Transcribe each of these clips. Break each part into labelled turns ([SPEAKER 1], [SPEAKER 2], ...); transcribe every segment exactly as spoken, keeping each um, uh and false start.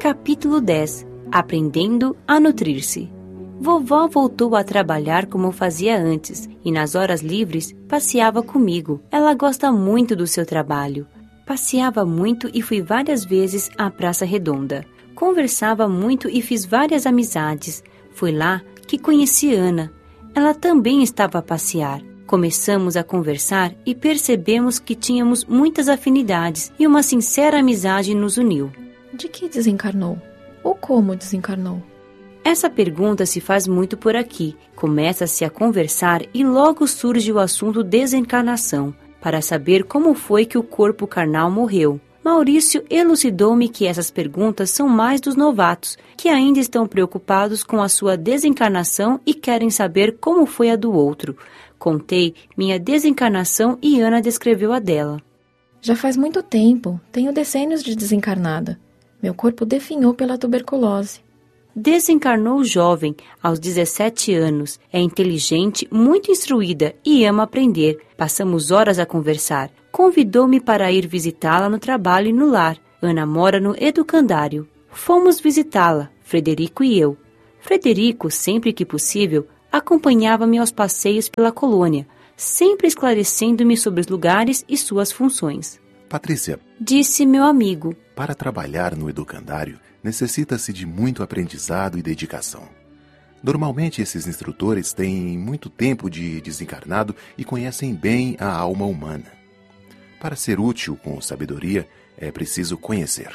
[SPEAKER 1] Capítulo dez. Aprendendo a nutrir-se. Vovó voltou a trabalhar como fazia antes e nas horas livres passeava comigo. Ela gosta muito do seu trabalho. Passeava muito e fui várias vezes à Praça Redonda. Conversava muito e fiz várias amizades. Foi lá que conheci Ana. Ela também estava a passear. Começamos a conversar e percebemos que tínhamos muitas afinidades e uma sincera amizade nos uniu.
[SPEAKER 2] De que desencarnou? Ou como desencarnou?
[SPEAKER 1] Essa pergunta se faz muito por aqui. Começa-se a conversar e logo surge o assunto desencarnação, para saber como foi que o corpo carnal morreu. Maurício elucidou-me que essas perguntas são mais dos novatos, que ainda estão preocupados com a sua desencarnação e querem saber como foi a do outro. Contei minha desencarnação e Ana descreveu a dela.
[SPEAKER 2] Já faz muito tempo, tenho decênios de desencarnada. Meu corpo definhou pela tuberculose.
[SPEAKER 1] Desencarnou jovem, aos dezessete anos. É inteligente, muito instruída e ama aprender. Passamos horas a conversar. Convidou-me para ir visitá-la no trabalho e no lar. Ana mora no educandário. Fomos visitá-la, Frederico e eu. Frederico, sempre que possível, acompanhava-me aos passeios pela colônia, sempre esclarecendo-me sobre os lugares e suas funções.
[SPEAKER 3] Patrícia,
[SPEAKER 1] disse meu amigo,
[SPEAKER 3] para trabalhar no educandário, necessita-se de muito aprendizado e dedicação. Normalmente, esses instrutores têm muito tempo de desencarnado e conhecem bem a alma humana. Para ser útil com sabedoria, é preciso conhecer.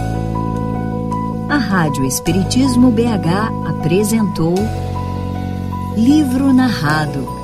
[SPEAKER 4] A Rádio Espiritismo B H apresentou Livro Narrado.